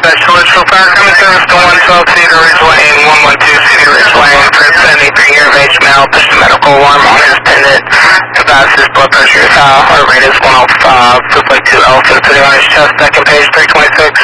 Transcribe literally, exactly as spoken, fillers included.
specialist for power coming service to one twelve Cedar Ridge Lane, one one two Cedar Ridge Lane, for a seventy-three year of age male, pushed a medical alarm on his pendant. Advised his blood pressure is high, heart rate is one oh five, food like two elephants sitting on his chest, back in page three twenty-six.